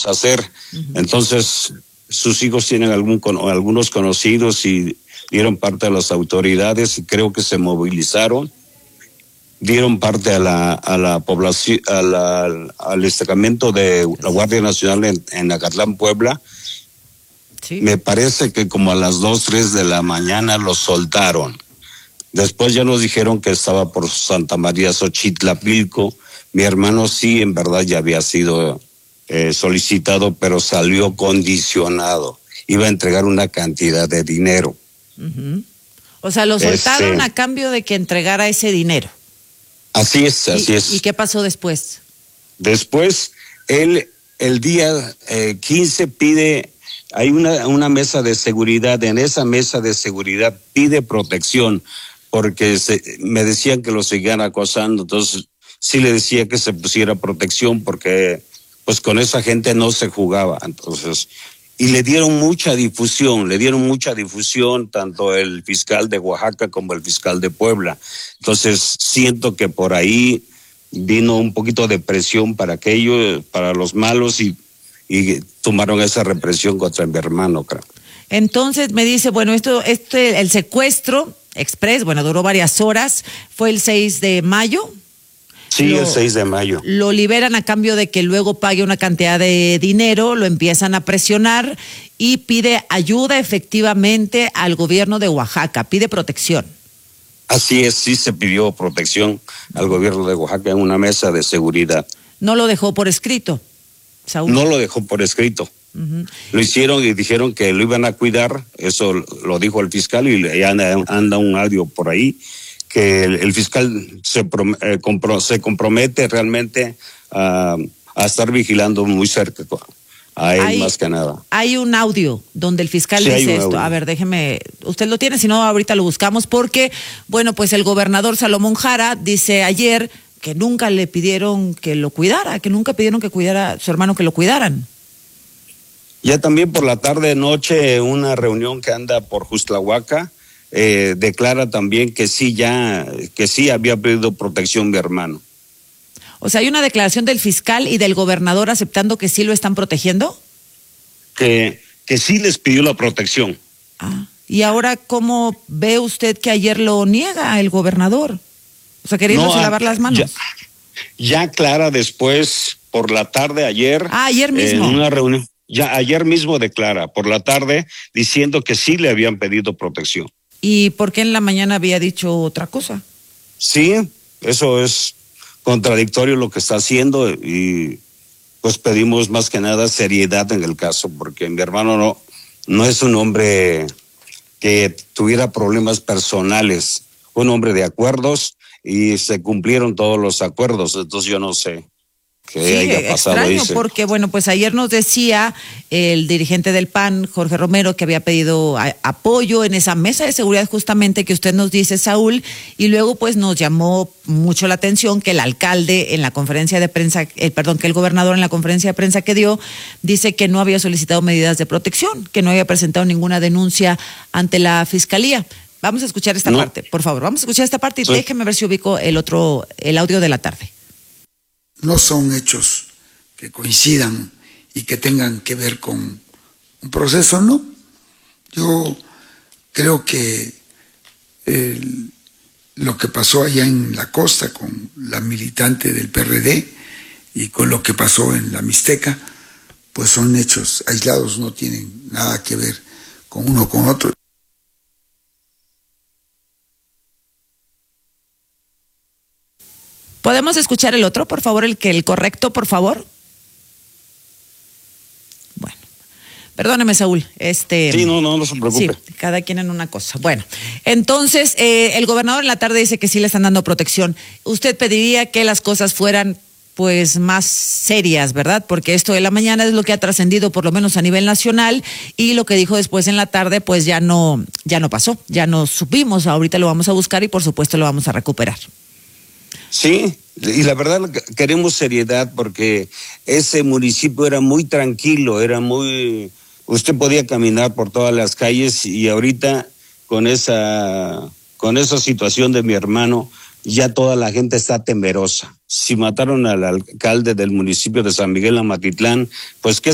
podemos hacer. Entonces, sus hijos tienen algunos conocidos y dieron parte a las autoridades y creo que se movilizaron, dieron parte a la población, al destacamento de la Guardia Nacional en Acatlán, Puebla. Sí. Me parece que como a las 2, 3 de la mañana los soltaron. Después ya nos dijeron que estaba por Santa María Xochitlapilco. Mi hermano sí, en verdad ya había sido solicitado, pero salió condicionado. Iba a entregar una cantidad de dinero. Uh-huh. O sea, lo soltaron a cambio de que entregara ese dinero. Así es, así es. ¿Y qué pasó después? Después, él el día 15 pide, hay una mesa de seguridad, en esa mesa de seguridad pide protección, porque me decían que lo seguían acosando, entonces sí le decía que se pusiera protección, porque pues con esa gente no se jugaba, entonces... Y le dieron mucha difusión tanto el fiscal de Oaxaca como el fiscal de Puebla. Entonces siento que por ahí vino un poquito de presión para los malos y tomaron esa represión contra mi hermano, creo. Entonces me dice, bueno, el secuestro express, bueno, duró varias horas, fue el 6 de mayo. Sí, el 6 de mayo. Lo liberan a cambio de que luego pague una cantidad de dinero, lo empiezan a presionar y pide ayuda efectivamente al gobierno de Oaxaca, pide protección. Así es, sí se pidió protección al gobierno de Oaxaca en una mesa de seguridad. ¿No lo dejó por escrito, Saúl? No lo dejó por escrito. Uh-huh. Lo hicieron y dijeron que lo iban a cuidar, eso lo dijo el fiscal y anda un audio por ahí, que el fiscal se compromete realmente a estar vigilando muy cerca a él más que nada. Hay un audio donde el fiscal dice esto. A ver, déjeme, usted lo tiene, si no ahorita lo buscamos, porque, bueno, pues el gobernador Salomón Jara dice ayer que nunca le pidieron que lo cuidara, que nunca pidieron que cuidara a su hermano, que lo cuidaran. Ya también por la tarde noche, una reunión que anda por Justlahuaca, declara también que sí había pedido protección mi hermano. O sea, ¿hay una declaración del fiscal y del gobernador aceptando que sí lo están protegiendo? Que sí les pidió la protección. ¿Y ahora cómo ve usted que ayer lo niega el gobernador? O sea, queriéndose lavar las manos. Ya Clara después, por la tarde ayer... ayer mismo. En una reunión, ya ayer mismo declara, por la tarde, diciendo que sí le habían pedido protección. ¿Y por qué en la mañana había dicho otra cosa? Sí, eso es contradictorio lo que está haciendo y pues pedimos más que nada seriedad en el caso, porque mi hermano no es un hombre que tuviera problemas personales, un hombre de acuerdos y se cumplieron todos los acuerdos, entonces yo no sé. Que haya pasado extraño, porque bueno, pues ayer nos decía el dirigente del PAN, Jorge Romero, que había pedido apoyo en esa mesa de seguridad justamente que usted nos dice, Saúl, y luego pues nos llamó mucho la atención que el alcalde en la conferencia de prensa, que el gobernador en la conferencia de prensa que dio, dice que no había solicitado medidas de protección, que no había presentado ninguna denuncia ante la fiscalía. Vamos a escuchar esta parte, por favor, vamos a escuchar esta parte y déjeme ver si ubico el audio de la tarde. No son hechos que coincidan y que tengan que ver con un proceso, ¿no? Yo creo que lo que pasó allá en la costa con la militante del PRD y con lo que pasó en la Mixteca, pues son hechos aislados, no tienen nada que ver con uno con otro. ¿Podemos escuchar el otro, por favor, el correcto, por favor? Bueno, perdóneme, Saúl. Sí, no se preocupe. Sí, cada quien en una cosa. Bueno, entonces, el gobernador en la tarde dice que sí le están dando protección. Usted pediría que las cosas fueran, pues, más serias, ¿verdad? Porque esto de la mañana es lo que ha trascendido, por lo menos a nivel nacional, y lo que dijo después en la tarde, pues ya no pasó, ya no supimos. Ahorita lo vamos a buscar y, por supuesto, lo vamos a recuperar. Sí, y la verdad queremos seriedad porque ese municipio era muy tranquilo, usted podía caminar por todas las calles y ahorita con esa situación de mi hermano ya toda la gente está temerosa. Si mataron al alcalde del municipio de San Miguel Amatitlán, pues ¿qué